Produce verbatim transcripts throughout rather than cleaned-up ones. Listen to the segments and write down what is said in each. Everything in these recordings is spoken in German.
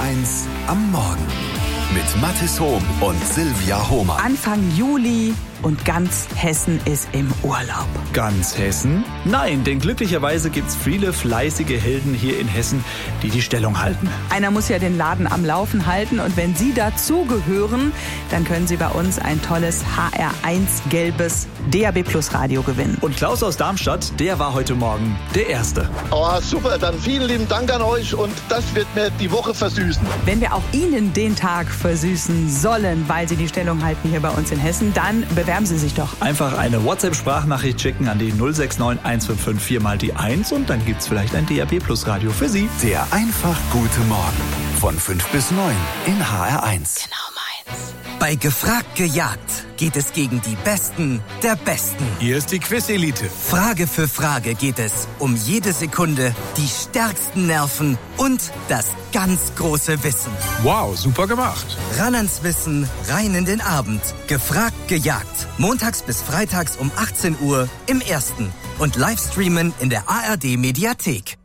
eins am Morgen mit Mathis Hohm und Silvia Hohmann. Anfang Juli und ganz Hessen ist im Urlaub. Ganz Hessen? Nein, denn glücklicherweise gibt's viele fleißige Helden hier in Hessen, die die Stellung halten. Einer muss ja den Laden am Laufen halten und wenn Sie dazugehören, dann können Sie bei uns ein tolles H R eins gelbes D A B Plus Radio gewinnen. Und Klaus aus Darmstadt, der war heute Morgen der Erste. Oh, super, dann vielen lieben Dank an euch und das wird mir die Woche versüßen. Wenn wir auch Ihnen den Tag versüßen sollen, weil Sie die Stellung halten hier bei uns in Hessen, dann bewerben Sie sich doch. Einfach eine WhatsApp-Sprachnachricht schicken an die null sechs neun eins fünf fünf vier mal die eins und dann gibt's vielleicht ein D A B Plus Radio für Sie. Der einfach gute Morgen von fünf bis neun in H R eins. Genau meins. Bei Gefragt gejagt geht es gegen die Besten der Besten. Hier ist die Quiz-Elite. Frage für Frage geht es um jede Sekunde, die stärksten Nerven und das ganz große Wissen. Wow, super gemacht. Ran ans Wissen, rein in den Abend. Gefragt gejagt. Montags bis freitags um achtzehn Uhr im Ersten. Und Livestreamen in der A R D-Mediathek.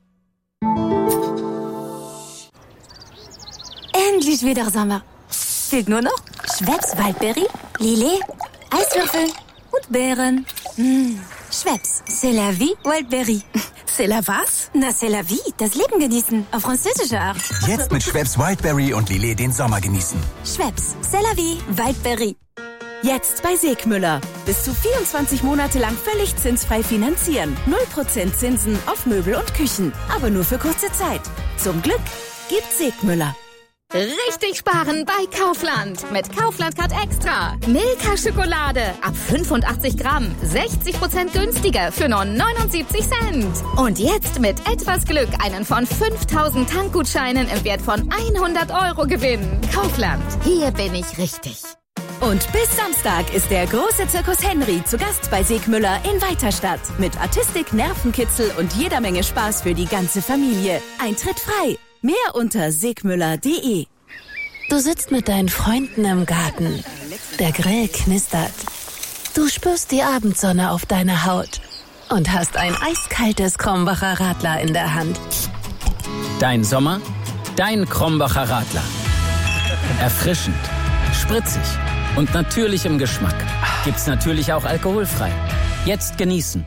Endlich wieder Sommer. Fehlt nur noch Schweppes Waldberry, Lillet, Eiswürfel und Beeren. Mmh. Schweppes, c'est la vie, Waldberry. C'est la was? Na, c'est la vie, das Leben genießen, auf französische Art. Jetzt mit Schweppes Wildberry und Lillet den Sommer genießen. Schweppes, c'est la vie, Waldberry. Jetzt bei Segmüller. Bis zu vierundzwanzig Monate lang völlig zinsfrei finanzieren. null Prozent Zinsen auf Möbel und Küchen. Aber nur für kurze Zeit. Zum Glück gibt Segmüller. Richtig sparen bei Kaufland. Mit Kaufland Card Extra. Milka Schokolade ab fünfundachtzig Gramm. sechzig Prozent günstiger für nur neunundsiebzig Cent. Und jetzt mit etwas Glück einen von fünftausend Tankgutscheinen im Wert von hundert Euro gewinnen. Kaufland. Hier bin ich richtig. Und bis Samstag ist der große Zirkus Henry zu Gast bei Segmüller in Weiterstadt. Mit Artistik, Nervenkitzel und jeder Menge Spaß für die ganze Familie. Eintritt frei. Mehr unter segmüller punkt de. Du sitzt mit deinen Freunden im Garten. Der Grill knistert. Du spürst die Abendsonne auf deiner Haut und hast ein eiskaltes Krombacher Radler in der Hand. Dein Sommer, dein Krombacher Radler. Erfrischend, spritzig und natürlich im Geschmack. Gibt's natürlich auch alkoholfrei. Jetzt genießen.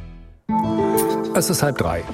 Es ist halb drei.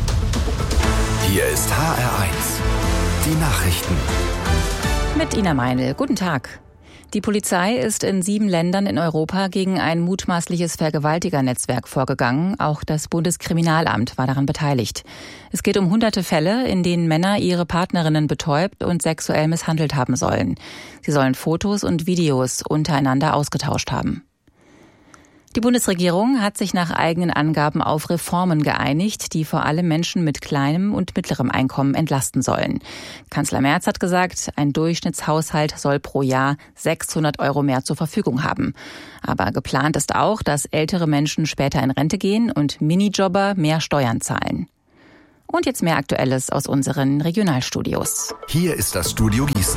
Hier ist H R eins. Die Nachrichten. Mit Ina Meinl. Guten Tag. Die Polizei ist in sieben Ländern in Europa gegen ein mutmaßliches Vergewaltigernetzwerk vorgegangen. Auch das Bundeskriminalamt war daran beteiligt. Es geht um hunderte Fälle, in denen Männer ihre Partnerinnen betäubt und sexuell misshandelt haben sollen. Sie sollen Fotos und Videos untereinander ausgetauscht haben. Die Bundesregierung hat sich nach eigenen Angaben auf Reformen geeinigt, die vor allem Menschen mit kleinem und mittlerem Einkommen entlasten sollen. Kanzler Merz hat gesagt, ein Durchschnittshaushalt soll pro Jahr sechshundert Euro mehr zur Verfügung haben. Aber geplant ist auch, dass ältere Menschen später in Rente gehen und Minijobber mehr Steuern zahlen. Und jetzt mehr Aktuelles aus unseren Regionalstudios. Hier ist das Studio Gießen.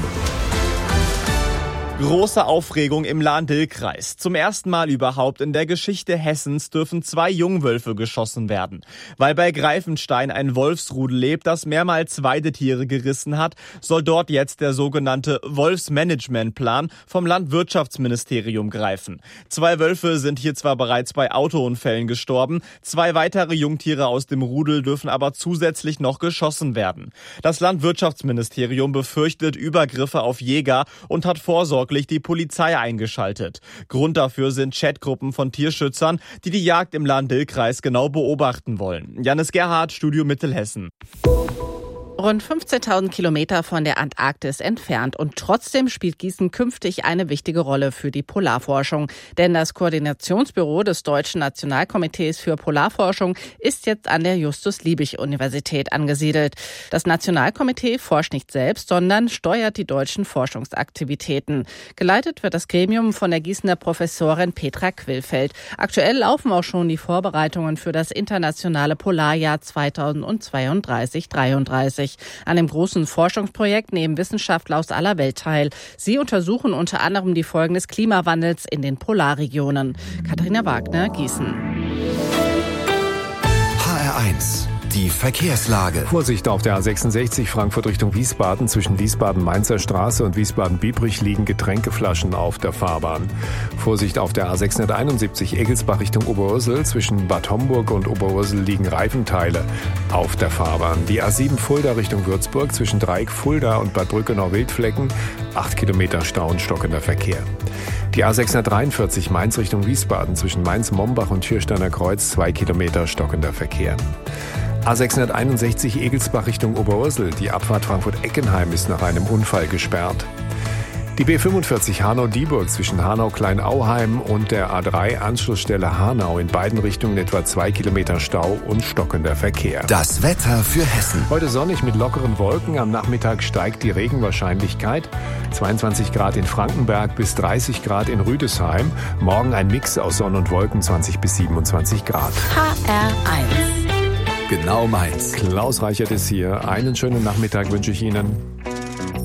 Große Aufregung im Lahn-Dill-Kreis. Zum ersten Mal überhaupt in der Geschichte Hessens dürfen zwei Jungwölfe geschossen werden. Weil bei Greifenstein ein Wolfsrudel lebt, das mehrmals Weidetiere gerissen hat, soll dort jetzt der sogenannte Wolfsmanagementplan vom Landwirtschaftsministerium greifen. Zwei Wölfe sind hier zwar bereits bei Autounfällen gestorben, zwei weitere Jungtiere aus dem Rudel dürfen aber zusätzlich noch geschossen werden. Das Landwirtschaftsministerium befürchtet Übergriffe auf Jäger und hat vorsorglich die Polizei eingeschaltet. Grund dafür sind Chatgruppen von Tierschützern, die die Jagd im Lahn-Dill-Kreis genau beobachten wollen. Janis Gerhardt, Studio Mittelhessen. Rund fünfzehntausend Kilometer von der Antarktis entfernt. Und trotzdem spielt Gießen künftig eine wichtige Rolle für die Polarforschung. Denn das Koordinationsbüro des Deutschen Nationalkomitees für Polarforschung ist jetzt an der Justus-Liebig-Universität angesiedelt. Das Nationalkomitee forscht nicht selbst, sondern steuert die deutschen Forschungsaktivitäten. Geleitet wird das Gremium von der Gießener Professorin Petra Quillfeld. Aktuell laufen auch schon die Vorbereitungen für das internationale Polarjahr zweitausendzweiunddreißig dreiunddreißig. An dem großen Forschungsprojekt nehmen Wissenschaftler aus aller Welt teil. Sie untersuchen unter anderem die Folgen des Klimawandels in den Polarregionen. Katharina Wagner, Gießen. H R eins. Die Verkehrslage. Vorsicht auf der A sechsundsechzig Frankfurt Richtung Wiesbaden. Zwischen Wiesbaden-Mainzer Straße und Wiesbaden-Biebrich liegen Getränkeflaschen auf der Fahrbahn. Vorsicht auf der A sechshunderteinundsiebzig Egelsbach Richtung Oberursel. Zwischen Bad Homburg und Oberursel liegen Reifenteile auf der Fahrbahn. Die A sieben Fulda Richtung Würzburg. Zwischen Dreieck Fulda und Bad Brückenau-Wildflecken. acht Kilometer Stau und stockender Verkehr. Die A sechshundertdreiundvierzig Mainz Richtung Wiesbaden. Zwischen Mainz-Mombach und Türsteiner Kreuz. zwei Kilometer stockender Verkehr. A sechshunderteinundsechzig Egelsbach Richtung Oberursel. Die Abfahrt Frankfurt-Eckenheim ist nach einem Unfall gesperrt. Die B fünfundvierzig Hanau-Dieburg zwischen Hanau-Kleinauheim und der A drei Anschlussstelle Hanau. In beiden Richtungen etwa zwei Kilometer Stau und stockender Verkehr. Das Wetter für Hessen. Heute sonnig mit lockeren Wolken. Am Nachmittag steigt die Regenwahrscheinlichkeit. zweiundzwanzig Grad in Frankenberg bis dreißig Grad in Rüdesheim. Morgen ein Mix aus Sonne und Wolken, zwanzig bis siebenundzwanzig Grad. H R eins. Genau meins. Klaus Reichert ist hier. Einen schönen Nachmittag wünsche ich Ihnen.